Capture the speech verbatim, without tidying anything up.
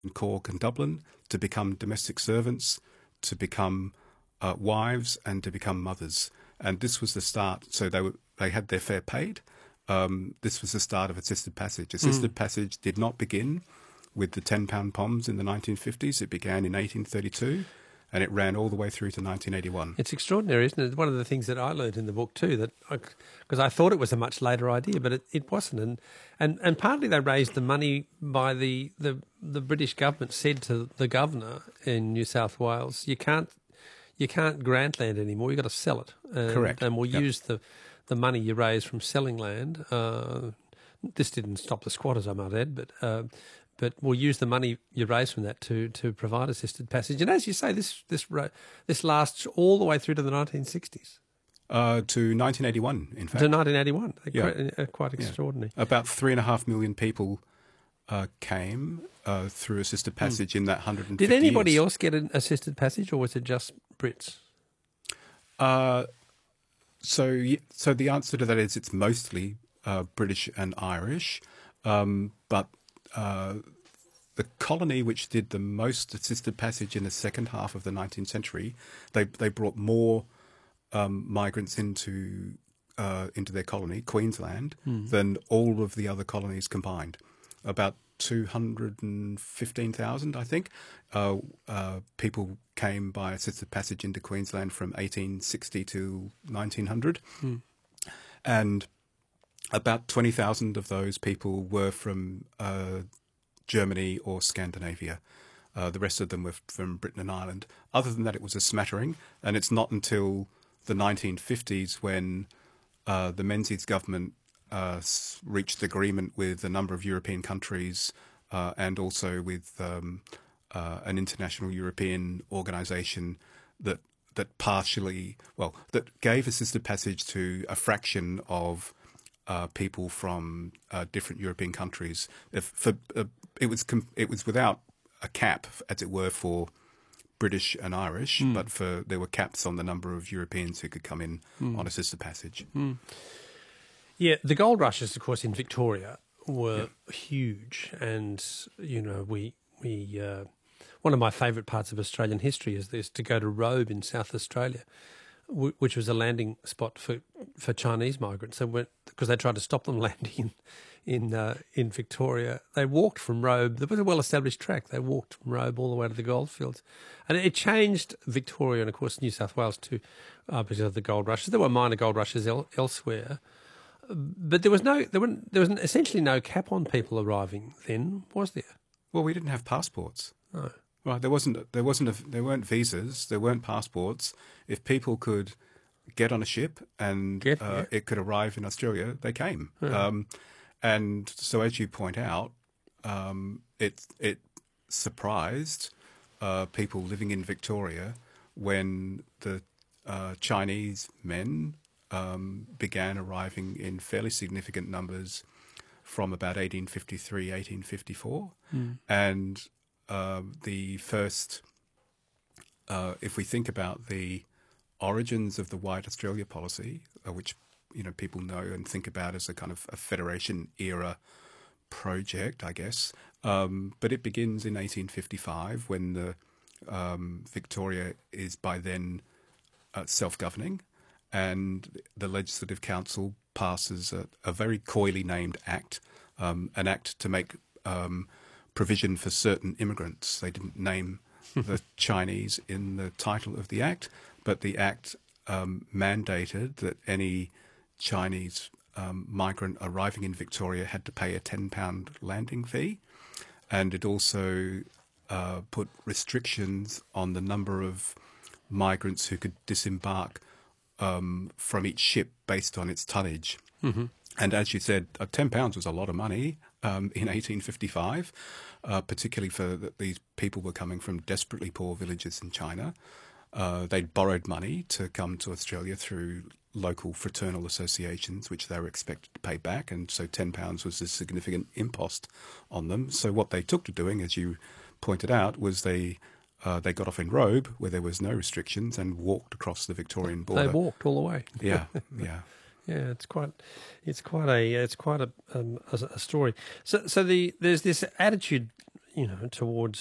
Cork and Dublin to become domestic servants, to become uh, wives, and to become mothers. And this was the start. So they were they had their fare paid. Um, this was the start of assisted passage. Assisted mm. passage did not begin with the ten pound poms in the nineteen fifties. It began in eighteen thirty-two. And it ran all the way through to nineteen eighty-one. It's extraordinary, isn't it? One of the things that I learned in the book too, that because I, I thought it was a much later idea, but it, it wasn't. And, and and partly they raised the money by the, the the British government said to the governor in New South Wales, you can't you can't grant land anymore. You've got to sell it. And, Correct. And we'll yep. use the the money you raise from selling land. Uh, this didn't stop the squatters, I might add, but. Uh, But we'll use the money you raise from that to, to provide assisted passage. And as you say, this this this lasts all the way through to the nineteen sixties. Uh, to nineteen eighty-one, in fact. To nineteen eighty-one. Yeah. Quite, quite extraordinary. Yeah. About three and a half million people uh, came uh, through assisted passage mm. in that one hundred fifty Did anybody years. else get an assisted passage, or was it just Brits? Uh, so, so the answer to that is it's mostly uh, British and Irish, um, but... Uh, the colony which did the most assisted passage in the second half of the nineteenth century, they they brought more um, migrants into uh, into their colony, Queensland, mm. than all of the other colonies combined. About two hundred fifteen thousand, I think, uh, uh, people came by assisted passage into Queensland from eighteen sixty to nineteen hundred. Mm. And about twenty thousand of those people were from uh, Germany or Scandinavia. Uh, the rest of them were from Britain and Ireland. Other than that, it was a smattering. And it's not until the nineteen fifties when uh, the Menzies government uh, reached agreement with a number of European countries uh, and also with um, uh, an international European organisation that that partially, well, that gave assisted passage to a fraction of Uh, people from uh, different European countries. If for, uh, it was com- it was without a cap, as it were, for British and Irish, mm. but for there were caps on the number of Europeans who could come in mm. on assisted passage. Mm. Yeah, the gold rushes, of course, in Victoria were yeah. huge, and you know we we uh, one of my favourite parts of Australian history is this to go to Robe in South Australia, which was a landing spot for, for Chinese migrants. So because they tried to stop them landing in in, uh, in Victoria, they walked from Robe. There was a well-established track. They walked from Robe all the way to the goldfields, and it changed Victoria and, of course, New South Wales too, uh, because of the gold rushes. There were minor gold rushes el- elsewhere, but there was no there were there was essentially no cap on people arriving then, was there? Well, we didn't have passports. No. Right, there wasn't there wasn't a, there weren't visas, there weren't passports. If people could get on a ship and get, uh, yeah. it could arrive in Australia, they came. Yeah. Um, and so, as you point out, um, it it surprised uh, people living in Victoria when the uh, Chinese men um, began arriving in fairly significant numbers from about eighteen fifty-three, eighteen fifty-four, mm. and Uh, the first, uh, if we think about the origins of the White Australia policy, uh, which you know people know and think about as a kind of a Federation era project, I guess, um, but it begins in eighteen fifty-five when the um, Victoria is by then uh, self-governing, and the Legislative Council passes a, a very coyly named act, um, an act to make um, provision for certain immigrants. They didn't name the Chinese in the title of the act, but the act um, mandated that any Chinese um, migrant arriving in Victoria had to pay a ten pound landing fee, and it also uh, put restrictions on the number of migrants who could disembark um, from each ship based on its tonnage. Mm-hmm. And as you said, uh, ten pounds was a lot of money um, in eighteen fifty-five, uh, particularly for the, these people were coming from desperately poor villages in China. Uh, they'd borrowed money to come to Australia through local fraternal associations, which they were expected to pay back, and so ten pounds was a significant impost on them. So what they took to doing, as you pointed out, was they uh, they got off in Robe, where there was no restrictions, and walked across the Victorian border. They walked all the way. Yeah, yeah. Yeah, it's quite, it's quite a, it's quite a, um, a, a story. So, so the there's this attitude you know, towards